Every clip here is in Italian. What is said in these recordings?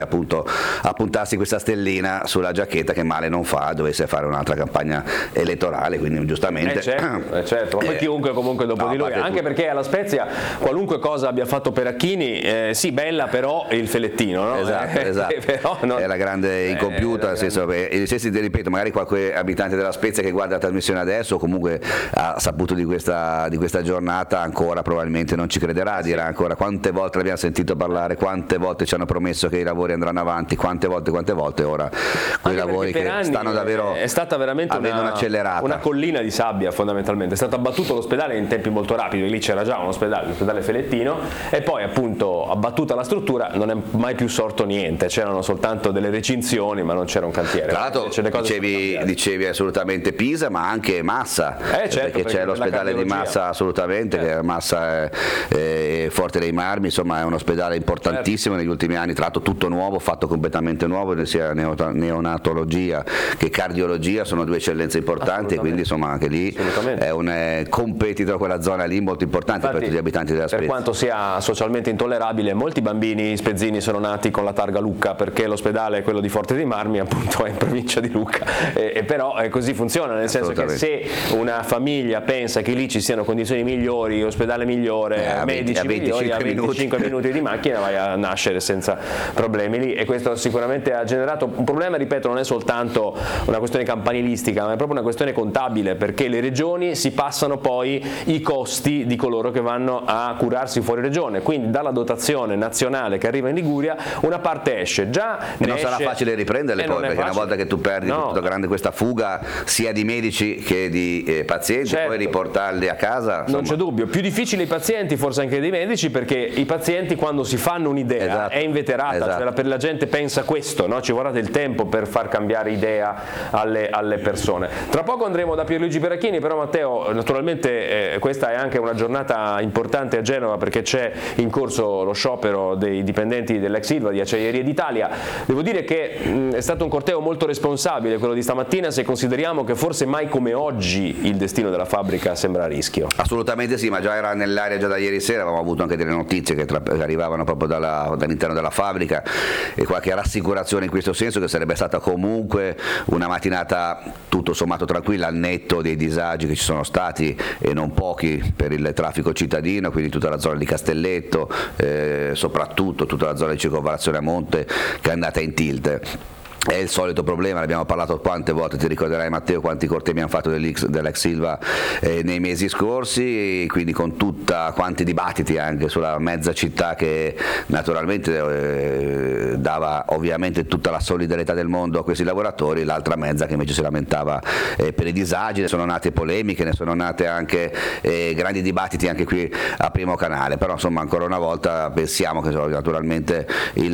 appunto a puntarsi questa stellina sulla giacchetta, che male non fa dovesse fare un'altra campagna elettorale, quindi giustamente certo. Ma poi chiunque comunque dopo di lui, anche perché alla Spezia qualunque cosa abbia fatto Peracchini, sì, bella, però il felettino, no? Esatto. Però è la grande incompiuta, nel senso che, ti ripeto, magari qualche abitante della Spezia che guarda la trasmissione adesso comunque ha saputo di questa giornata, ancora probabilmente non ci crederà, dirà ancora quante volte l'abbiamo sentito parlare, quante volte ci hanno promesso che i lavori andranno avanti, quante volte ora quei lavori che stanno davvero è stata veramente una collina di sabbia, fondamentalmente. È stato abbattuto l'ospedale in tempi molto rapidi, lì c'era già un ospedale, l'ospedale Felettino, e poi appunto abbattuta la struttura non è mai più sorto niente, c'erano soltanto delle recinzioni ma non c'era un cantiere. Tra l'altro dicevi assolutamente Pisa, ma anche Massa, certo, perché c'è l'ospedale di Massa, assolutamente, che Massa è Forte dei Marmi, insomma è un ospedale importantissimo, negli ultimi anni, tra l'altro tutto nuovo, fatto completamente nuovo, sia neonatologia che cardiologia, sono due eccellenze importanti, e quindi insomma anche lì è un competitor, quella zona lì molto importante. Infatti, per tutti gli abitanti della Spezia. Per quanto sia socialmente intollerabile, molti bambini spezzini sono nati con la targa Lucca, perché l'ospedale, quello di Forte dei Marmi, appunto è in provincia di Lucca, però così funziona, nel senso che se una famiglia pensa che lì ci siano condizioni migliori, ospedale migliore, medici migliori, a 25 minuti di macchina vai a nascere senza problemi lì, e questo sicuramente ha generato un problema, ripeto, non è soltanto una questione campanilistica, ma è proprio una questione contabile, perché le regioni si passano poi i costi di coloro che vanno a curarsi fuori regione, quindi dalla dotazione nazionale che arriva in Liguria una parte esce, già e non sarà facile riprenderle poi, perché una volta che tu perdi tutta grande questa fuga sia di medici che di pazienti, certo, poi riportarli a casa, insomma. Non c'è dubbio, più difficile i pazienti forse anche dei medici, perché i pazienti quando si fanno un'idea è inveterata, cioè per la gente pensa questo, no? Ci vorrà del tempo per far cambiare idea alle persone. Tra poco andremo da Pierluigi Peracchini, però Matteo, naturalmente questa è anche una giornata importante a Genova, perché c'è in corso lo sciopero dei dipendenti dell'ex Ilva di Acciaierie d'Italia. Devo dire che è stato un corteo molto responsabile quello di stamattina, se consideriamo che forse mai come oggi il destino della fabbrica sembra a rischio. Assolutamente sì, ma già era nell'aria già da ieri sera, avevamo avuto anche delle notizie che arrivavano proprio dall'interno della fabbrica, e qualche rassicurazione in questo senso, che sarebbe stata comunque una mattinata tutto sommato tranquilla, al netto dei disagi che ci sono stati, e non pochi, per il traffico cittadino, quindi tutta la zona di Castelletto, soprattutto tutta la zona di circonvallazione a monte, che è andata in tilt. È il solito problema, ne abbiamo parlato quante volte, ti ricorderai Matteo quanti corti abbiamo fatto dell'ex Silva nei mesi scorsi, quindi con quanti dibattiti anche sulla mezza città, che naturalmente dava ovviamente tutta la solidarietà del mondo a questi lavoratori, l'altra mezza che invece si lamentava per i disagi. Ne sono nate polemiche, ne sono nate anche grandi dibattiti anche qui a Primo Canale, però insomma ancora una volta pensiamo che naturalmente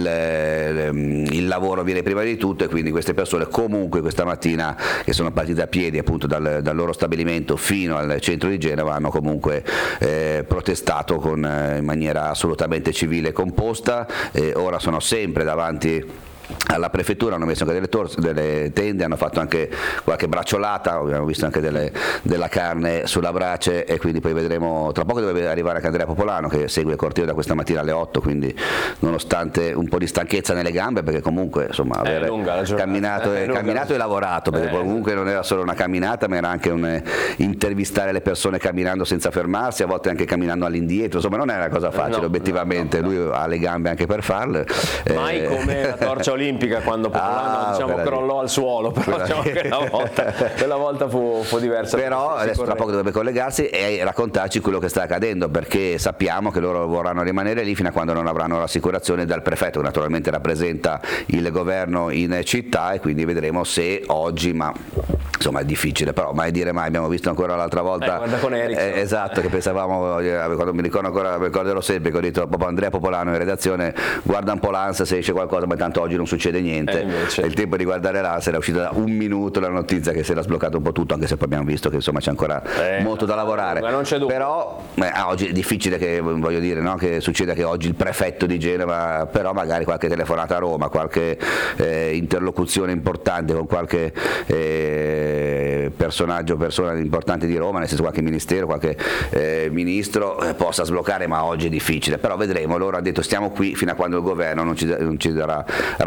il lavoro viene prima di tutto, e quindi queste persone comunque questa mattina, che sono partite a piedi appunto dal loro stabilimento fino al centro di Genova, hanno comunque protestato in maniera assolutamente civile e composta, ora sono sempre davanti alla prefettura, hanno messo anche delle tende, hanno fatto anche qualche bracciolata, abbiamo visto anche della carne sulla brace, e quindi poi vedremo, tra poco deve arrivare anche Andrea Popolano, che segue il corteo da questa mattina alle 8, quindi nonostante un po' di stanchezza nelle gambe, perché comunque insomma avere camminato e lavorato, perché comunque non era solo una camminata, ma era anche un intervistare le persone camminando senza fermarsi, a volte anche camminando all'indietro, insomma non è una cosa facile, obiettivamente. Lui ha le gambe anche per farle, mai come la torcia olimpica, quando Popolano crollò al suolo, però diciamo che quella volta fu diversa. Però adesso tra poco dovrebbe collegarsi e raccontarci quello che sta accadendo, perché sappiamo che loro vorranno rimanere lì fino a quando non avranno l'assicurazione dal prefetto, che naturalmente rappresenta il governo in città, e quindi vedremo se oggi, ma insomma è difficile, però mai dire mai. Abbiamo visto ancora l'altra volta guarda con esatto, che pensavamo, quando mi ricorderò sempre che ho detto proprio Andrea Popolano in redazione, guarda un po' l'ANSA se esce qualcosa, ma tanto oggi non succede niente, è il tempo di guardare l'ANSA. Era uscita da un minuto la notizia che si era sbloccato un po' tutto, anche se poi abbiamo visto che insomma c'è ancora molto da lavorare, non c'è dubbio. Però oggi è difficile che, voglio dire, no, che succeda che oggi il prefetto di Genova, però magari qualche telefonata a Roma, qualche interlocuzione importante con qualche personaggio o persona importante di Roma, nel senso qualche ministero, qualche ministro possa sbloccare, ma oggi è difficile, però vedremo. Loro hanno detto stiamo qui fino a quando il governo non ci darà